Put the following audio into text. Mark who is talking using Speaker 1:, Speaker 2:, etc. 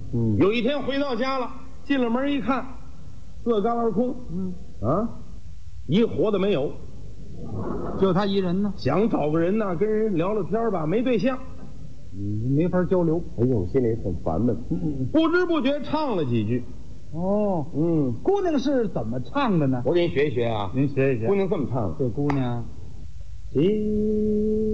Speaker 1: 有一天回到家了，进了门一看，四干二空，一活的没有，
Speaker 2: 就他一人呢，
Speaker 1: 想找个人呢，跟人聊聊天吧，没对象，
Speaker 2: 没法交流。
Speaker 1: 哎呦，心里很烦闷，不知不觉唱了几句。
Speaker 2: 哦，姑娘是怎么唱的呢？
Speaker 1: 我给你学一学啊，
Speaker 2: 您学一学。
Speaker 1: 姑娘这么唱的，
Speaker 2: 这姑娘。